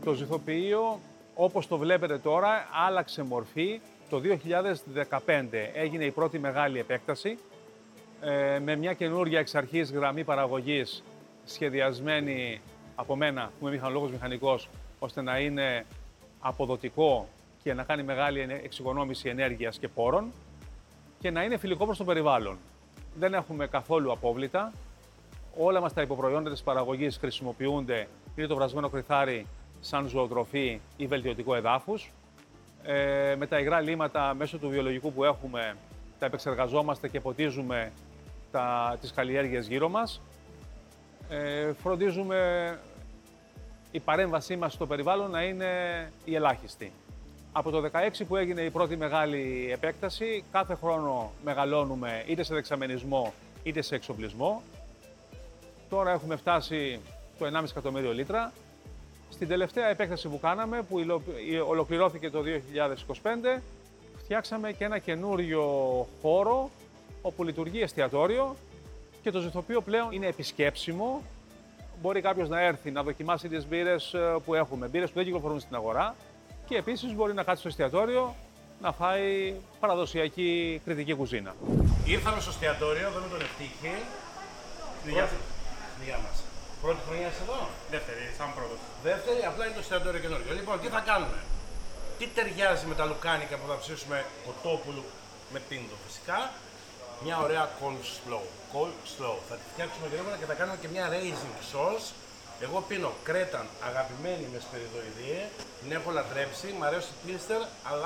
Το ζυθοποιείο, όπως το βλέπετε τώρα, άλλαξε μορφή το 2015. Έγινε η πρώτη μεγάλη επέκταση με μια καινούργια εξ αρχής γραμμή παραγωγής σχεδιασμένη από μένα, που είμαι μηχανολόγος μηχανικός, ώστε να είναι αποδοτικό και να κάνει μεγάλη εξοικονόμηση ενέργειας και πόρων και να είναι φιλικό προς το περιβάλλον. Δεν έχουμε καθόλου απόβλητα. Όλα μας τα υποπροϊόντα της παραγωγής χρησιμοποιούνται είτε το βρασμένο κρυθάρι σαν ζωοτροφή ή βελτιωτικό εδάφους. Με τα υγρά λίματα μέσω του βιολογικού που έχουμε τα επεξεργαζόμαστε και ποτίζουμε τις καλλιέργειες γύρω μας. Φροντίζουμε η παρέμβασή μας στο περιβάλλον να είναι η ελάχιστη. Από το 2016 που έγινε η πρώτη μεγάλη επέκταση, κάθε χρόνο μεγαλώνουμε είτε σε δεξαμενισμό είτε σε εξοπλισμό. Τώρα έχουμε φτάσει το 1,5 εκατομμύριο λίτρα. Στην τελευταία επέκταση που κάναμε, που ολοκληρώθηκε το 2025, φτιάξαμε και ένα καινούριο χώρο όπου λειτουργεί εστιατόριο και το ζυθοποιείο πλέον είναι επισκέψιμο. Μπορεί κάποιος να έρθει να δοκιμάσει τις μπύρες που έχουμε, μπύρες που δεν κυκλοφορούν στην αγορά, και επίσης μπορεί να κάτσει στο εστιατόριο να φάει παραδοσιακή κρητική κουζίνα. Ήρθαμε στο εστιατόριο εδώ με τον Ευτύχη. Γεια μας. Πρώτη χρονιά είσαι εδώ? Δεύτερη, σαν πρώτος. Δεύτερη, απλά είναι το εστιατόριο καινούργιο. Λοιπόν, τι θα κάνουμε? Τι ταιριάζει με τα λουκάνικα που θα ψήσουμε κοτόπουλου με πίντο φυσικά? Μια ωραία coleslaw. Θα τη φτιάξουμε γρήγορα και θα κάνουμε και μια raisin sauce. Εγώ πίνω κρέταν αγαπημένη με σπεριδοειδή, την έχω λατρέψει, μ' αρέσει η Pilster, αλλά